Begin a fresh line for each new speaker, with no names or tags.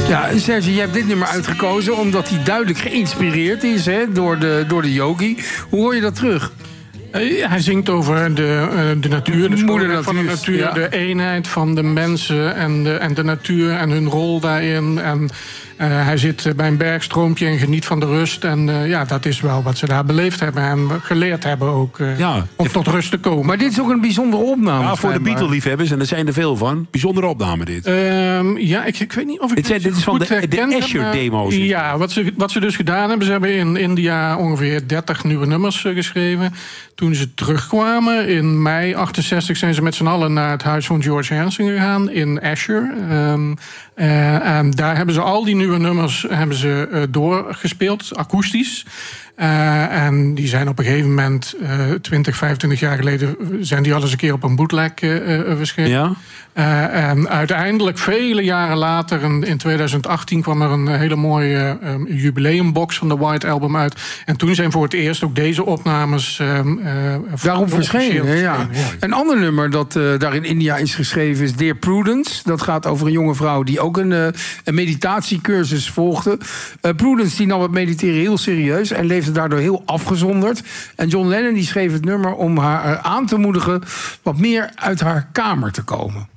Ja, Serge, je hebt dit nummer uitgekozen omdat hij duidelijk geïnspireerd is, hè, door de yogi. Hoe hoor je dat terug?
Hij zingt over de natuur, de schoonheid van de natuur,
ja.
de eenheid van de mensen en de natuur en hun rol daarin. En hij zit bij een bergstroompje en geniet van de rust. En dat is wel wat ze daar beleefd hebben en geleerd hebben ook om tot rust te komen.
Maar dit is ook een bijzondere opname.
Ja, voor de Beatle-liefhebbers, en er zijn er veel van. Bijzondere opname dit.
Ik weet niet of ik
dit is van de Asher-demo's.
Ja, wat ze dus gedaan hebben, ze hebben in India ongeveer 30 nieuwe nummers geschreven. Toen ze terugkwamen in mei 68 zijn ze met z'n allen naar het huis van George Harrison gegaan in Asher. En daar hebben ze al die nieuwe nummers doorgespeeld, akoestisch. En die zijn op een gegeven moment, 20, 25 jaar geleden, zijn die al eens een keer op een bootleg verschenen.
Ja?
En uiteindelijk, vele jaren later, in 2018, kwam er een hele mooie jubileumbox van de White Album uit. En toen zijn voor het eerst ook deze opnames
daarom verschenen. Ja. Een ander nummer dat daar in India is geschreven is Dear Prudence. Dat gaat over een jonge vrouw die ook een meditatiecursus volgde. Prudence die nam het mediteren heel serieus en leefde daardoor heel afgezonderd. En John Lennon die schreef het nummer om haar aan te moedigen wat meer uit haar kamer te komen.